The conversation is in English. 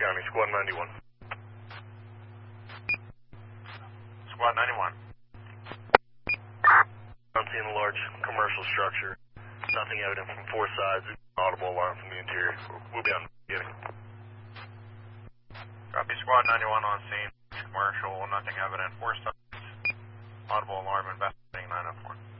County, Squad 91. Squad 91. I'm seeing a large commercial structure. Nothing evident from four sides. Audible alarm from the interior. We'll be on getting. Copy, Squad 91 on scene. Commercial, nothing evident. Four sides. Audible alarm investigating 904.